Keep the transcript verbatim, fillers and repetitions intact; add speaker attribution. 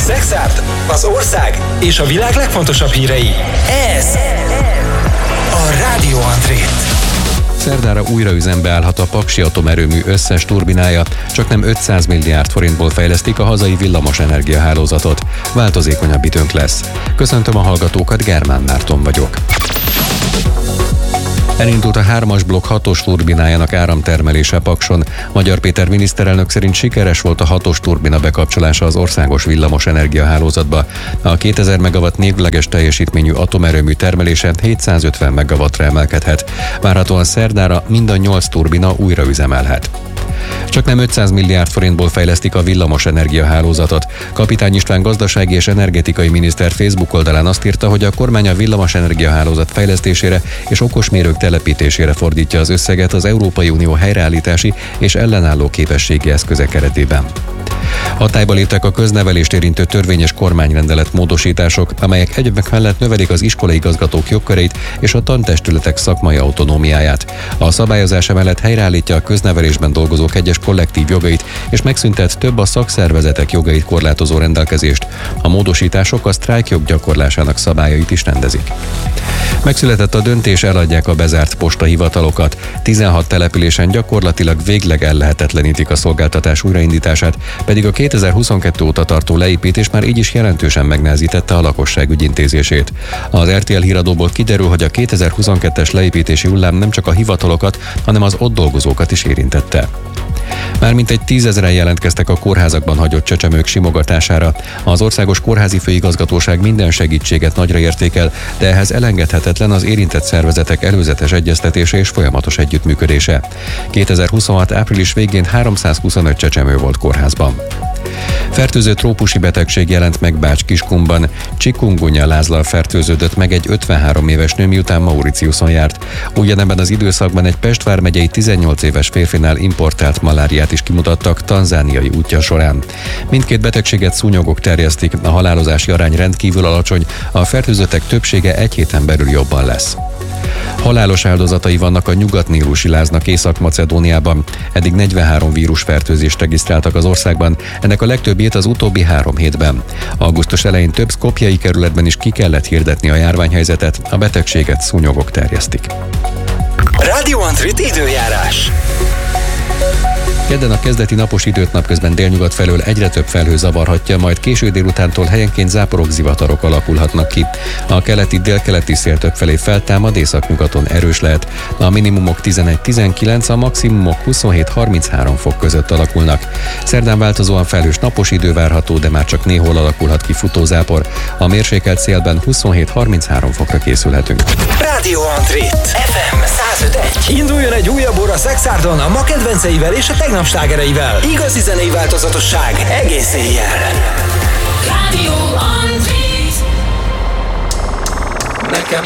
Speaker 1: Szexárd, az ország és a világ legfontosabb hírei. Ez a Rádió Andrét.
Speaker 2: Szerdára újra üzembe állhat a Paksi atomerőmű összes turbinája, csak nem ötszáz milliárd forintból fejlesztik a hazai villamos energiahálózatot. Változékonyabb időnk lesz. Köszöntöm a hallgatókat, Germán Márton vagyok. Elindult a hármas blokk hatos turbinájának áramtermelése Pakson. Magyar Péter miniszterelnök szerint sikeres volt a hatos turbina bekapcsolása az országos villamos energiahálózatba. A kétezer megawatt névleges teljesítményű atomerőmű termelése hétszázötven megawattra emelkedhet. Várhatóan szerdára mind a nyolc turbina újra üzemelhet. Csak nem ötszáz milliárd forintból fejlesztik a villamos energiahálózatot. Kapitány István gazdasági és energetikai miniszter Facebook oldalán azt írta, hogy a kormány a villamos energiahálózat fejlesztésére és okosmérők telepítésére fordítja az összeget az Európai Unió helyreállítási és ellenálló képességi eszköze keretében. Hatályba léptek a köznevelést érintő törvényes kormányrendelet módosítások, amelyek egyebek mellett növelik az iskolai igazgatók jogköreit és a tantestületek szakmai autonómiáját. A szabályozás emellett helyreállítja a köznevelésben dolgozók egyes kollektív jogait, és megszüntet több a szakszervezetek jogait korlátozó rendelkezést. A módosítások a sztrájkjog gyakorlásának szabályait is rendezik. Megszületett a döntés, eladják a bezárt postahivatalokat. tizenhat településen gyakorlatilag végleg ellehetetlenítik a szolgáltatás újraindítását, pedig a kétezer-huszonkettő óta tartó leépítés már így is jelentősen megnehezítette a lakosság ügyintézését. Az er té el híradóból kiderül, hogy a kétezer-huszonkettes leépítési hullám nem csak a hivatalokat, hanem az ott dolgozókat is érintette. Már mintegy tízezren jelentkeztek a kórházakban hagyott csecsemők simogatására. Az Országos Kórházi Főigazgatóság minden segítséget nagyra értékel, de ehhez elengedhetetlen az érintett szervezetek előzetes egyeztetése és folyamatos együttműködése. kétezer-huszonhat április végén háromszázhuszonöt csecsemő volt kórházban. Fertőző trópusi betegség jelent meg Bács-Kiskunban. Chikungunya lázlal fertőződött meg egy ötvenhárom éves nő, miután Mauritiuson járt. Ugyanebben az időszakban egy Pest vármegyei tizennyolc éves férfinál importált maláriát is kimutattak tanzániai útja során. Mindkét betegséget szúnyogok terjesztik, a halálozási arány rendkívül alacsony, a fertőzöttek többsége egy héten belül jobban lesz. Halálos áldozatai vannak a nyugat-nílusi láznak Észak-Macedóniában. Eddig negyvenhárom vírusfertőzést regisztráltak az országban, ennek a legtöbbjét az utóbbi három hétben. Augusztus elején több szkopjei kerületben is ki kellett hirdetni a járványhelyzetet, a betegséget szúnyogok terjesztik.
Speaker 1: Rádió Andrét időjárás.
Speaker 2: Kedden a kezdeti napos időt napközben délnyugat felől egyre több felhő zavarhatja, majd késő délutántól helyenként záporok, zivatarok alakulhatnak ki. A keleti délkeleti szél többfelé feltámad, északnyugaton erős lehet. A minimumok tizenegy-tizenkilenc, a maximumok huszonhét harminchárom fok között alakulnak. Szerdán változóan felhős napos idő várható, de már csak néhol alakulhat ki futózápor. A mérsékelt szélben huszonhét harminchárom fokra készülhetünk.
Speaker 1: Rádió Andrét ef em száz öt egy. Induljon egy újabb óra Szexárdon a ma kedvenceivel és a tegnap slágereivel. Igazi zenei változatosság egész éjjel.
Speaker 3: Rádió Andrét.
Speaker 4: Nekem